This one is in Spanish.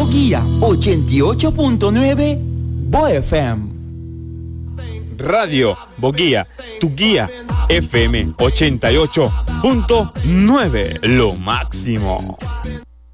Boguía 88.9 BoFM. Radio Boguía, tu guía FM 88.9, lo máximo.